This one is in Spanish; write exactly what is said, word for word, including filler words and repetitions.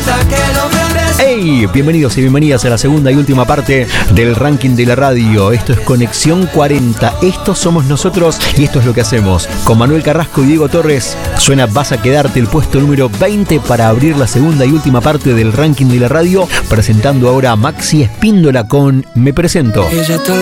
¡Hey! Bienvenidos y bienvenidas a la segunda y última parte del ranking de la radio. Esto es Conexión cuarenta. Estos somos nosotros y esto es lo que hacemos. Con Manuel Carrasco y Diego Torres suena Vas a Quedarte, el puesto número veinte para abrir la segunda y última parte del ranking de la radio. Presentando ahora a Maxi Espíndola con Me Presento. Ella